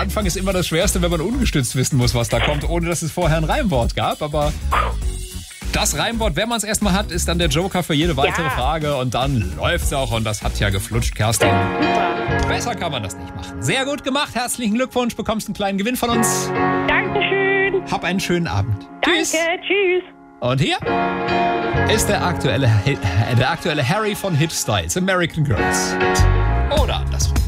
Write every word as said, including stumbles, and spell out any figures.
Anfang ist immer das Schwerste, wenn man ungestützt wissen muss, was da kommt, ohne dass es vorher ein Reimwort gab. Aber das Reimwort, wenn man es erstmal hat, ist dann der Joker für jede weitere Ja. Frage. Und dann läuft's auch. Und das hat ja geflutscht, Kerstin. Super. Besser kann man das nicht machen. Sehr gut gemacht. Herzlichen Glückwunsch. Bekommst einen kleinen Gewinn von uns. Dankeschön. Hab einen schönen Abend. Danke. Tschüss. Tschüss. Und hier ist der aktuelle, der aktuelle Harry von Hit Styles, American Girls. Oder andersrum.